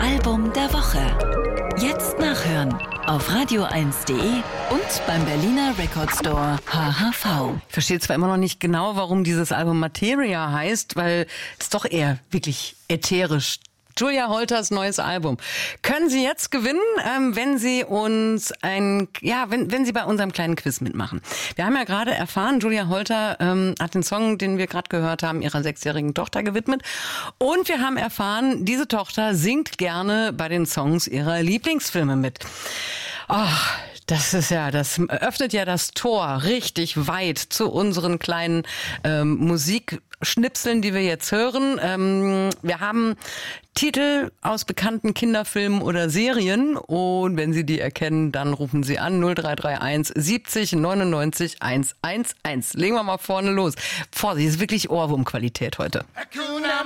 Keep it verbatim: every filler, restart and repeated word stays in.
Album der Woche. Jetzt nachhören auf radio eins punkt de und beim Berliner Record Store H H V. Ich verstehe zwar immer noch nicht genau, warum dieses Album Materia heißt, weil es doch eher wirklich ätherisch. Julia Holters neues Album. Können Sie jetzt gewinnen, ähm, wenn Sie uns ein, ja, wenn, wenn Sie bei unserem kleinen Quiz mitmachen. Wir haben ja gerade erfahren, Julia Holter ähm, hat den Song, den wir gerade gehört haben, ihrer sechsjährigen Tochter gewidmet. Und wir haben erfahren, diese Tochter singt gerne bei den Songs ihrer Lieblingsfilme mit. Ach, das ist ja, das öffnet ja das Tor richtig weit zu unseren kleinen ähm, Musikschnipseln, die wir jetzt hören. Ähm, wir haben Titel aus bekannten Kinderfilmen oder Serien und wenn Sie die erkennen, dann rufen Sie an null drei drei eins siebzig neunundneunzig hundertelf. Legen wir mal vorne los. Vorsicht, ist wirklich Ohrwurmqualität heute.